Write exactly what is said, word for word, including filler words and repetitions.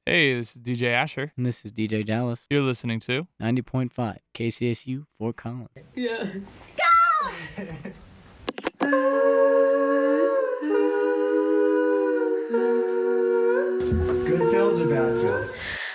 Hey, this is D J Asher. And this is D J Dallas. You're listening to ninety point five K C S U Fort Collins. Yeah. Good fills or bad fills?